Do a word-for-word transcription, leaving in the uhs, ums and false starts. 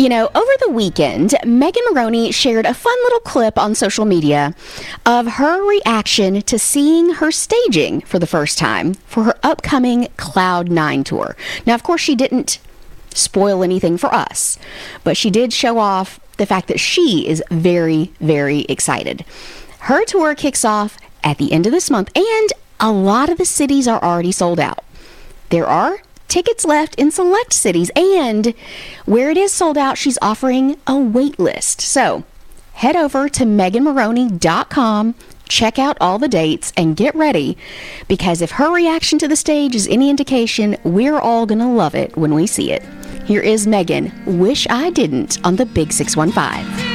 You know, over the weekend, Megan Moroney shared a fun little clip on social media of her reaction to seeing her staging for the first time for her upcoming Cloud nine tour. Now, of course, she didn't spoil anything for us, but she did show off the fact that she is very, very excited. Her tour kicks off at the end of this month, and a lot of the cities are already sold out. There are tickets left in select cities, and where it is sold out, she's offering a wait list. So head over to megan moroney dot com, check out all the dates, and get ready, because if her reaction to the stage is any indication, we're all gonna love it when we see it. Here is Megan, Wish I Didn't, on the Big six one five.